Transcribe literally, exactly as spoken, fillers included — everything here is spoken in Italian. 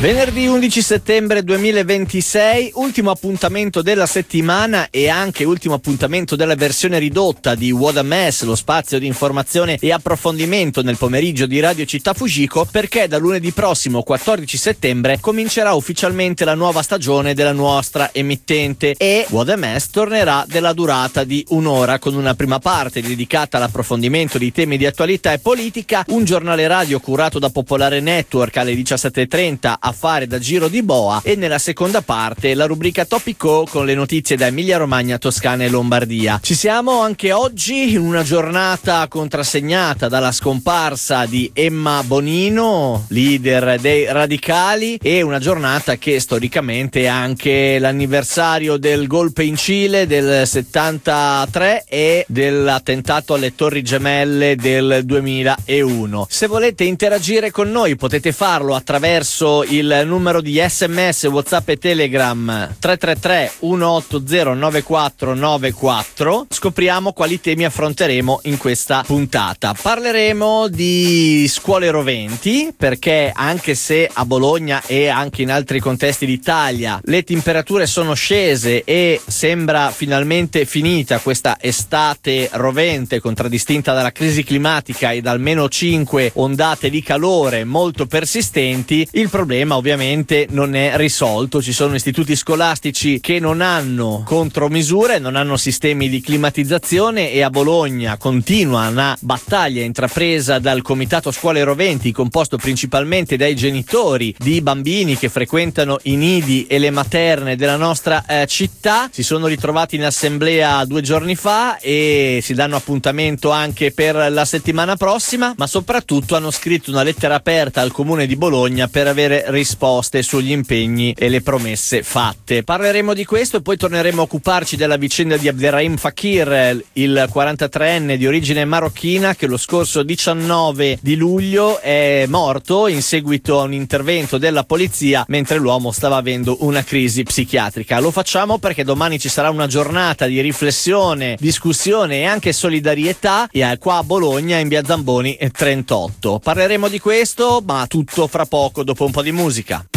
Venerdì undici settembre duemilaventisei, ultimo appuntamento della settimana e anche ultimo appuntamento della versione ridotta di What a Mess, lo spazio di informazione e approfondimento nel pomeriggio di Radio Città Fujiko, perché da lunedì prossimo quattordici settembre comincerà ufficialmente la nuova stagione della nostra emittente e What a Mess tornerà della durata di un'ora, con una prima parte dedicata all'approfondimento di temi di attualità e politica, un giornale radio curato da Popolare Network alle diciassette e trenta a fare da giro di boa, e nella seconda parte la rubrica Topico con le notizie da Emilia Romagna, Toscana e Lombardia. Ci siamo anche oggi in una giornata contrassegnata dalla scomparsa di Emma Bonino, leader dei radicali, e una giornata che storicamente è anche l'anniversario del golpe in Cile del settantatré e dell'attentato alle Torri Gemelle del duemilauno. Se volete interagire con noi potete farlo attraverso il numero di sms, WhatsApp e Telegram tre tre tre uno otto zero nove quattro nove quattro. Scopriamo quali temi affronteremo in questa puntata. Parleremo di scuole roventi, perché anche se a Bologna e anche in altri contesti d'Italia le temperature sono scese e sembra finalmente finita questa estate rovente contraddistinta dalla crisi climatica e da almeno cinque ondate di calore molto persistenti, il problema ovviamente non è risolto. Ci sono istituti scolastici che non hanno contromisure, non hanno sistemi di climatizzazione, e a Bologna continua una battaglia intrapresa dal Comitato Scuole Roventi, composto principalmente dai genitori di bambini che frequentano i nidi e le materne della nostra eh, città. Si sono ritrovati in assemblea due giorni fa e si danno appuntamento anche per la settimana prossima, ma soprattutto hanno scritto una lettera aperta al Comune di Bologna per avere risposte sugli impegni e le promesse fatte. Parleremo di questo e poi torneremo a occuparci della vicenda di Abderrahim Fakir, il quarantatreenne di origine marocchina che lo scorso diciannove di luglio è morto in seguito a un intervento della polizia mentre l'uomo stava avendo una crisi psichiatrica. Lo facciamo perché domani ci sarà una giornata di riflessione, discussione e anche solidarietà e qua a Bologna in via Zamboni trentotto. Parleremo di questo, ma tutto fra poco dopo un po' di musica.